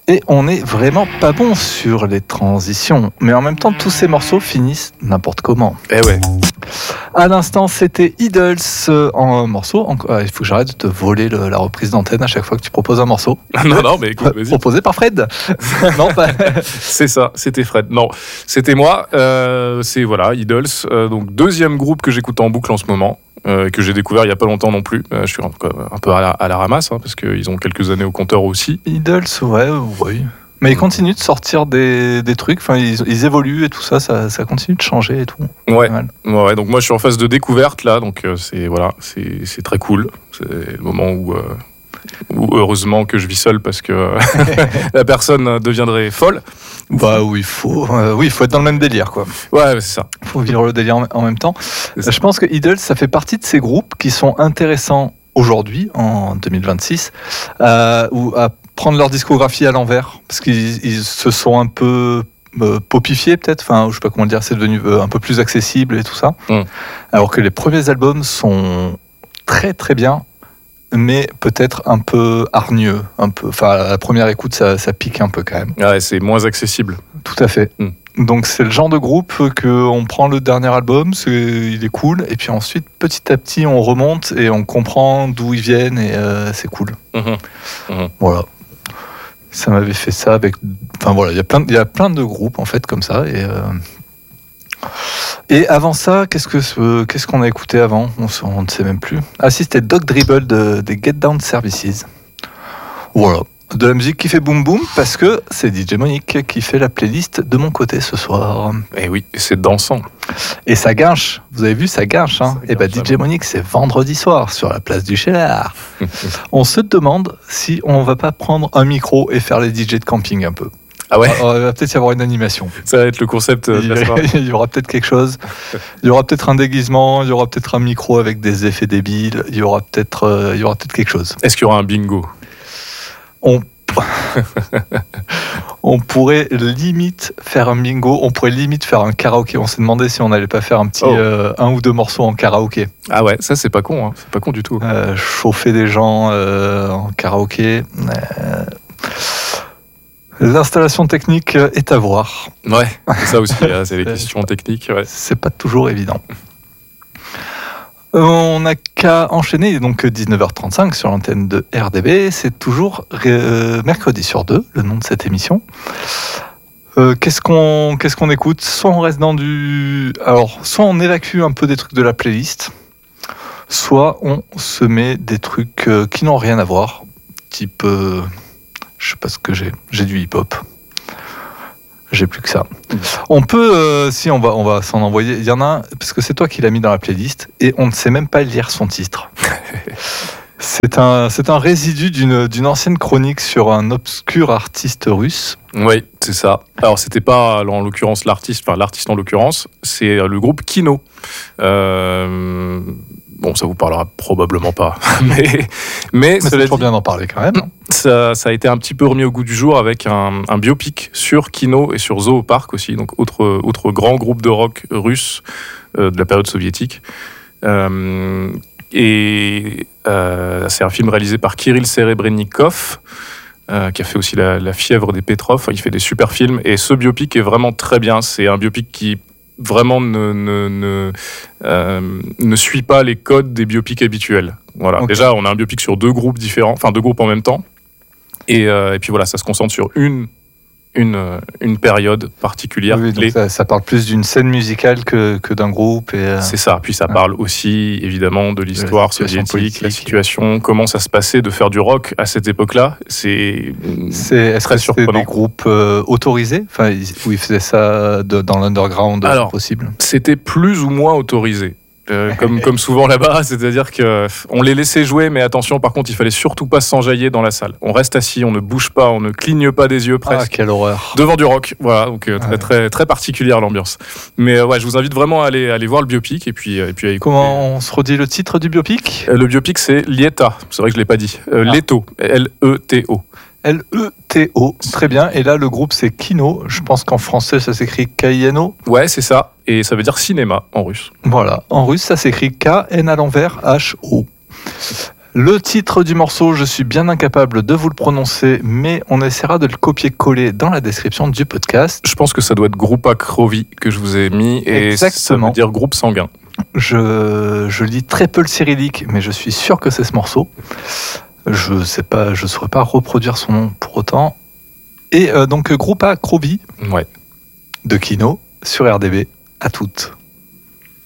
Et on n'est vraiment pas bon sur les transitions. Mais en même temps, tous ces morceaux finissent n'importe comment. Eh ouais. À l'instant, c'était Idols en morceau. Il faut que j'arrête de te voler la reprise d'antenne à chaque fois que tu proposes un morceau. Non, mais écoute, vas-y. Proposé par Fred. Non, pas... C'est ça, c'était Fred. Non, c'était moi. C'est voilà, Idols. Donc deuxième groupe que j'écoute en boucle en ce moment. Que j'ai découvert il n'y a pas longtemps non plus. Je suis un peu à la ramasse, parce qu'ils ont quelques années au compteur aussi. Idols, ouais. Mais ils continuent de sortir des trucs, enfin, ils évoluent et tout ça, ça continue de changer et tout. Ouais, donc moi je suis en phase de découverte là, donc c'est très cool. C'est le moment où heureusement que je vis seul parce que la personne deviendrait folle. Bah oui, il faut être dans le même délire, quoi. Ouais, c'est ça. Il faut vivre le délire en même temps. Je pense que Idols, ça fait partie de ces groupes qui sont intéressants aujourd'hui, en 2026, ou à prendre leur discographie à l'envers, parce qu'ils se sont un peu popifiés peut-être, enfin je sais pas comment dire, c'est devenu un peu plus accessible et tout ça. Alors que les premiers albums sont très très bien, mais peut-être un peu hargneux, enfin à la première écoute ça pique un peu quand même. Ouais, c'est moins accessible. Tout à fait. Donc c'est le genre de groupe qu'on prend le dernier album, il est cool, et puis ensuite petit à petit on remonte et on comprend d'où ils viennent et c'est cool. Voilà. Ça m'avait fait ça avec... Enfin voilà, il y a plein de groupes en fait comme ça. Et avant ça, qu'est-ce qu'on a écouté avant ? On ne sait même plus. Ah si, c'était Dog Dribble des Get Down Services. Voilà. De la musique qui fait boum boum, parce que c'est DJ Monique qui fait la playlist de mon côté ce soir. Et oui, c'est dansant. Et ça guinche, vous avez vu, ça guinche. Et DJ Monique, c'est vendredi soir sur la place du Cheylard. On se demande si on va pas prendre un micro et faire les DJ de camping un peu. Ah ouais. Il va peut-être y avoir une animation. Ça va être le concept de la soirée. Il y aura peut-être quelque chose. Il y aura peut-être un déguisement, il y aura peut-être un micro avec des effets débiles, il y aura peut-être quelque chose. Est-ce qu'il y aura un bingo ? On pourrait limite faire un bingo, on pourrait limite faire un karaoké. On s'est demandé si on n'allait pas faire un petit un ou deux morceaux en karaoké. Ah ouais, ça c'est pas con, c'est pas con du tout. Chauffer des gens en karaoké. L'installation technique est à voir. Ouais, ça aussi, c'est les questions techniques. Ouais. C'est pas toujours évident. On n'a qu'à enchaîner, donc 19h35 sur l'antenne de RDB. C'est toujours mercredi sur 2, le nom de cette émission. Qu'est-ce qu'on écoute ? Soit on reste dans soit on évacue un peu des trucs de la playlist, soit on se met des trucs qui n'ont rien à voir, type... je sais pas ce que j'ai. J'ai du hip-hop. J'ai plus que ça. On peut, si on va s'en envoyer. Il y en a un, parce que c'est toi qui l'as mis dans la playlist, et on ne sait même pas lire son titre. C'est un résidu d'une ancienne chronique sur un obscur artiste russe. Oui, c'est ça. Alors c'était pas en l'occurrence l'artiste en l'occurrence, c'est le groupe Kino. Bon, ça vous parlera probablement pas, mais c'est toujours bien d'en parler quand même. Ça a été un petit peu remis au goût du jour avec un biopic sur Kino et sur Zoopark aussi, donc autre grand groupe de rock russe de la période soviétique. C'est un film réalisé par Kirill Serebrennikov, qui a fait aussi la fièvre des Petrov. Il fait des super films et ce biopic est vraiment très bien. C'est un biopic qui vraiment ne suit pas les codes des biopics habituels. Voilà. Okay. Déjà, on a un biopic sur deux groupes différents, enfin deux groupes en même temps. Et puis voilà, ça se concentre sur une période particulière. Oui, donc ça parle plus d'une scène musicale que d'un groupe. C'est ça. Puis ça parle aussi, évidemment, de l'histoire soviétique, la situation, comment ça se passait de faire du rock à cette époque-là. Est-ce très surprenant. C'était des groupes autorisés, où ils faisaient ça dans l'underground? Alors, possible. C'était plus ou moins autorisé. Comme souvent là-bas, c'est-à-dire qu'on les laissait jouer, mais attention, par contre, il fallait surtout pas s'enjailler dans la salle. On reste assis, on ne bouge pas, on ne cligne pas des yeux presque. Ah, quelle horreur. Devant du rock, voilà, donc très, très particulière l'ambiance. Mais ouais, je vous invite vraiment à aller voir le biopic et puis à écouter. Comment on se redit le titre du biopic ? Le biopic, c'est Lieta, c'est vrai que je l'ai pas dit. Leto, L-E-T-O. L-E-T-O, très bien. Et là, le groupe, c'est Kino. Je pense qu'en français, ça s'écrit K-I-N-O. Ouais, c'est ça. Et ça veut dire cinéma en russe. Voilà. En russe, ça s'écrit K-N à l'envers, H-O. Le titre du morceau, je suis bien incapable de vous le prononcer, mais on essaiera de le copier-coller dans la description du podcast. Je pense que ça doit être Groupa Crovi que je vous ai mis, et Exactement. ça veut dire groupe sanguin. Je lis très peu le cyrillique, mais je suis sûr que c'est ce morceau. Je ne saurais pas reproduire son nom pour autant. Et donc Groupa Crovi Ouais. de Kino sur RDB. À toutes.